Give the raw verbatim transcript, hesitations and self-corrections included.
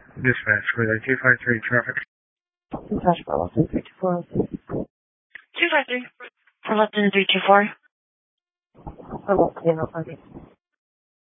Dispatch, relay two five three traffic. Dispatch for London three two four. two five three for London three two four. For London,